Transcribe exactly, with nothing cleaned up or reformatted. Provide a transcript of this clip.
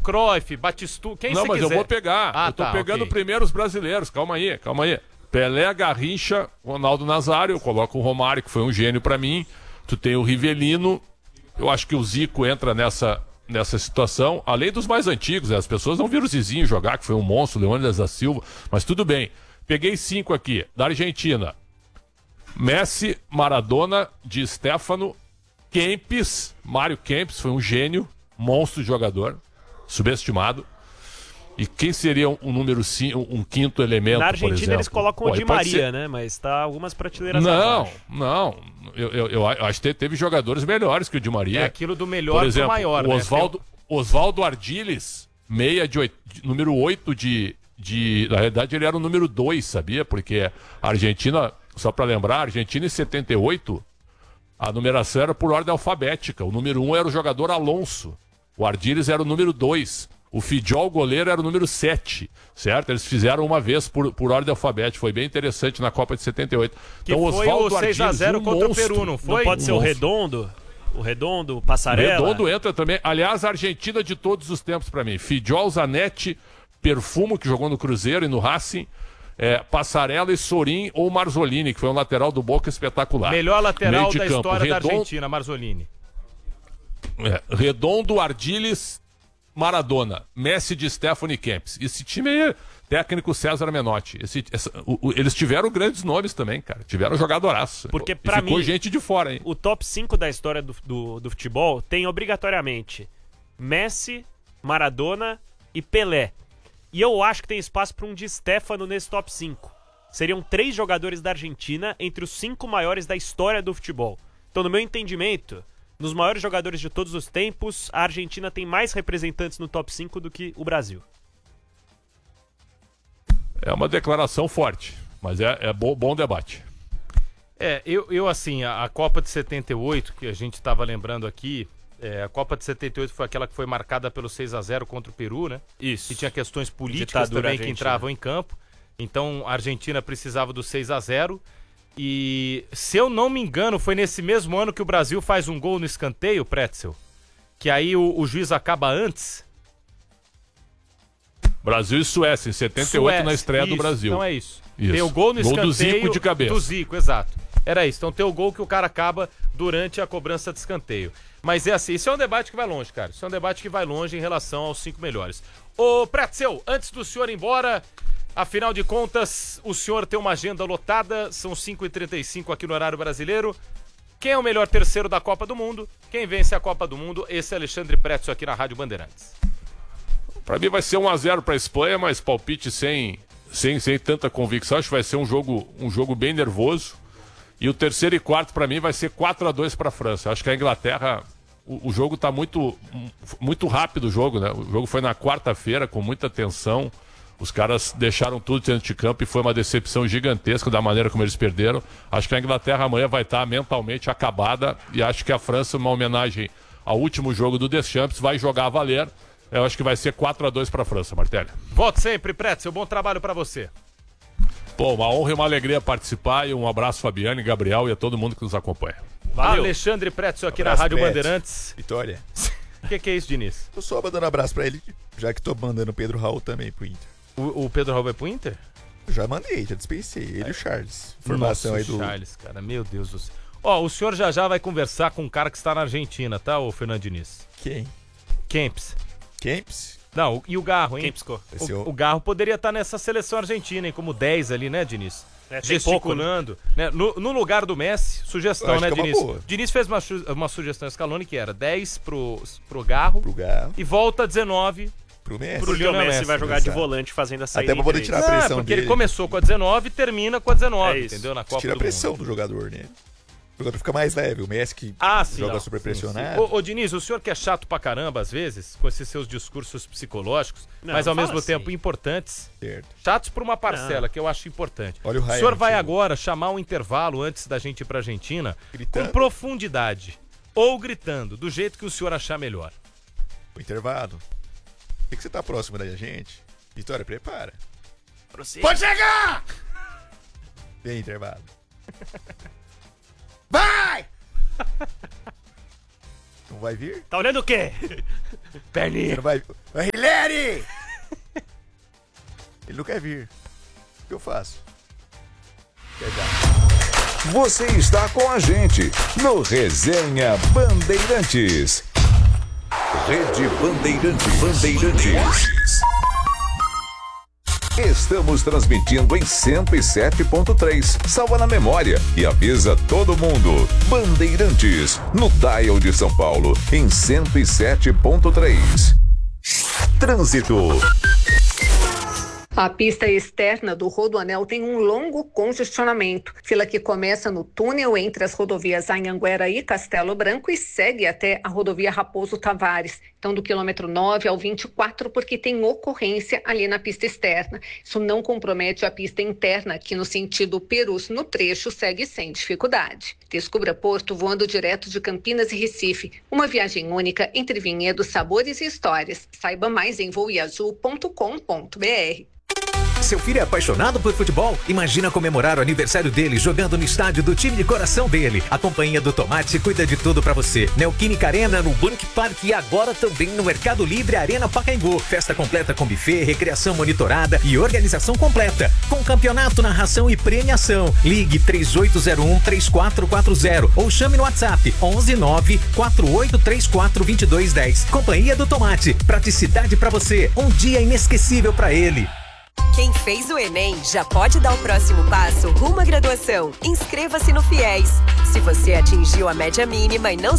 Cruyff, Batistu, quem Não, você mas quiser. eu vou pegar. Ah, eu tô tá, pegando okay. primeiro os brasileiros. Calma aí, calma aí. Pelé, Garrincha, Ronaldo Nazário. Eu coloco o Romário, que foi um gênio pra mim. Tu tem o Rivelino. Eu acho que o Zico entra nessa, nessa situação. Além dos mais antigos, né? As pessoas não viram o Zizinho jogar, que foi um monstro, Leônidas da Silva. Mas tudo bem. Peguei cinco aqui. Da Argentina. Messi, Maradona, Di Stéfano, Kempes. Mário Kempes foi um gênio. Monstro de jogador. Subestimado. E quem seria um, um número cinco, um quinto elemento, Na por Argentina exemplo? eles colocam Pô, o Di pode Maria, ser... né? Mas tá algumas prateleiras Não, abaixo. não. Eu, eu, eu acho que teve jogadores melhores que o Di Maria. É aquilo do melhor por exemplo, pro maior, o né? Osvaldo, Tem... Osvaldo Ardiles, meia de, oito, de número oito de, de... Na realidade ele era o número dois, sabia? Porque a Argentina, só para lembrar, a Argentina em setenta e oito, a numeração era por ordem alfabética. O número um era o jogador Alonso. O Ardiles era o número dois. O Fidjol, goleiro, era o número sete, certo? Eles fizeram uma vez por, por ordem alfabética. Foi bem interessante na Copa de setenta e oito. Que então, foi Osvaldo o seis a zero um contra monstro. o Peru, não foi? Não pode Um ser o monstro. Redondo? O Redondo, o Passarella? Redondo entra também. Aliás, a Argentina de todos os tempos pra mim. Fidjol, Zanetti, Perfumo, que jogou no Cruzeiro e no Racing. É, Passarella e Sorin ou Marzolini, que foi um lateral do Boca espetacular. Melhor lateral Meio de da campo, história Redondo, da Argentina, Marzolini. É, Redondo, Ardiles, Maradona, Messi, de Stefano e Kempes. Esse time aí é técnico César Menotti. Esse, essa, o, o, eles tiveram grandes nomes também, cara. Tiveram jogadoraço. Porque E pra ficou mim, gente de fora, hein? O top cinco da história do, do, do futebol tem obrigatoriamente Messi, Maradona e Pelé. E eu acho que tem espaço para um Di Stéfano nesse top cinco. Seriam três jogadores da Argentina entre os cinco maiores da história do futebol. Então, no meu entendimento, nos maiores jogadores de todos os tempos, a Argentina tem mais representantes no top cinco do que o Brasil. É uma declaração forte, mas é, é bo, bom debate. É, eu, eu assim, a, a Copa de setenta e oito, que a gente estava lembrando aqui, é, a Copa de setenta e oito foi aquela que foi marcada pelo seis a zero contra o Peru, né? Isso. E tinha questões políticas Ditadura também que argentina. entravam em campo. Então a Argentina precisava do seis a zero. E, se eu não me engano, foi nesse mesmo ano que o Brasil faz um gol no escanteio, Pretzel. Que aí o, o juiz acaba antes. Brasil e Suécia, em setenta e oito, Suécia, na estreia isso, do Brasil. Então é isso. Isso. Tem o gol no Gol escanteio do Zico de cabeça. Do Zico, exato. Era isso. Então tem o gol que o cara acaba durante a cobrança de escanteio. Mas é assim, isso é um debate que vai longe, cara. Isso é um debate que vai longe em relação aos cinco melhores. Ô, Pretzel, antes do senhor ir embora, afinal de contas, o senhor tem uma agenda lotada, são cinco e trinta e cinco aqui no horário brasileiro. Quem é o melhor terceiro da Copa do Mundo? Quem vence a Copa do Mundo? Esse é Alexandre Pretzel aqui na Rádio Bandeirantes. Pra mim vai ser um a zero pra Espanha, mas palpite sem, sem, sem tanta convicção. Acho que vai ser um jogo, um jogo bem nervoso. E o terceiro e quarto pra mim vai ser quatro a dois pra França. Acho que a Inglaterra, o, o jogo tá muito, muito rápido o jogo, né? O jogo foi na quarta-feira com muita tensão. Os caras deixaram tudo dentro de campo e foi uma decepção gigantesca da maneira como eles perderam. Acho que a Inglaterra amanhã vai estar mentalmente acabada e acho que a França, uma homenagem ao último jogo do Deschamps, vai jogar a valer. Eu acho que vai ser quatro a dois para a França, Martelli. Volte sempre, Pretzel. Bom trabalho para você. Pô, uma honra e uma alegria participar e um abraço, Fabiane, Gabriel e a todo mundo que nos acompanha. Valeu. Alexandre Pretzel aqui abraço, na Rádio Pretzel. Bandeirantes. Vitória. O que, que é isso, Diniz? Eu só mandando um abraço pra ele, já que tô mandando o Pedro Raul também pro Inter. O, o Pedro Raul vai pro Inter? Eu já mandei, já dispensei. Ele e o Charles. Formação Nossa, aí do... Charles, cara, meu Deus do céu. Ó, o senhor já já vai conversar com um cara que está na Argentina, tá, ô Fernando Diniz? Quem? Kempes. Kempes? Não, o- e o Garro, hein? Kempsco. Esse O, eu- o Garro poderia estar nessa seleção argentina, hein? Como dez ali, né, Diniz? É, tem pouco, Gesticulando. Né? No, no lugar do Messi, sugestão, Eu acho né, que é uma Diniz? boa. Diniz fez uma, su- uma sugestão Scaloni que era dez pro, pro Garro Pro Garro, e volta dezenove. pro Messi. Pro Porque o Lionel Messi Messi, vai jogar exato. de volante fazendo a saída. Até pra poder em tirar a três. pressão porque dele. ele começou com a dezenove e termina com a dezenove, É isso. entendeu? Na Copa Tira a do pressão Mundo. do jogador, né? O jogador fica mais leve. O Messi que Ah, sim. joga não. super Sim, pressionado. sim. Ô, ô, Diniz, o senhor que é chato pra caramba às vezes, com esses seus discursos psicológicos, Não, mas ao não mesmo fala tempo assim. importantes, Certo. chatos por uma parcela, que eu acho importante. Olha o O Ryan senhor vai chegou. agora chamar um intervalo antes da gente ir pra Argentina, Gritando. com profundidade, ou gritando, do jeito que o senhor achar melhor. O intervalo. Tem que você tá próximo da gente. Vitória, prepara. Prossiga. Pode chegar! Vem, intervalo. Vai! Não vai vir? Tá olhando o quê? Perninha. Você não vai... Vai, Hilary! Ele não quer vir. O que eu faço? Pegar. Você está com a gente no Resenha Bandeirantes. Rede Bandeirantes. Bandeirantes. Estamos transmitindo em cento e sete ponto três. Salva na memória e avisa todo mundo. Bandeirantes, no dial de São Paulo, em cento e sete ponto três. Trânsito. A pista externa do Rodoanel tem um longo congestionamento. Fila que começa no túnel entre as rodovias Anhanguera e Castelo Branco e segue até a rodovia Raposo Tavares. Então, do quilômetro nove ao vinte e quatro, porque tem ocorrência ali na pista externa. Isso não compromete a pista interna, que no sentido Perus, no trecho, segue sem dificuldade. Descubra Porto voando direto de Campinas e Recife. Uma viagem única entre vinhedos, sabores e histórias. Saiba mais em voo e azul ponto com ponto b r. Seu filho é apaixonado por futebol? Imagina comemorar o aniversário dele jogando no estádio do time de coração dele. A Companhia do Tomate cuida de tudo pra você. Neoquímica Arena no Bank Park e agora também no Mercado Livre Arena Pacaembu. Festa completa com buffet, recreação monitorada e organização completa. Com campeonato, narração e premiação. Ligue três oito zero um, três quatro quatro zero ou chame no WhatsApp onze nove quatro oito três quatro dois dois um zero. Companhia do Tomate. Praticidade pra você. Um dia inesquecível pra ele. Quem fez o Enem já pode dar o próximo passo rumo à graduação. Inscreva-se no FIES. Se você atingiu a média mínima e não